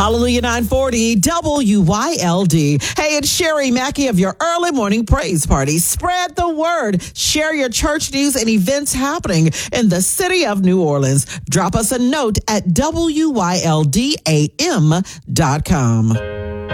Hallelujah 940 WYLD. Hey, it's Sherry Mackey of your early morning praise party. Spread the word. Share your church news and events happening in the city of New Orleans. Drop us a note at WYLDAM.com.